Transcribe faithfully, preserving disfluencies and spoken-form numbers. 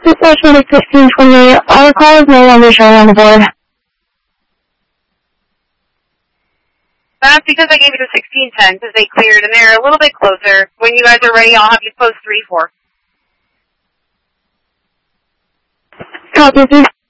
This is actually fifteen twenty-eight. Our call is no longer showing on the board. That's because I gave you the sixteen ten, because they cleared, and they're a little bit closer. When you guys are ready, I'll have you post three four. Copy, please.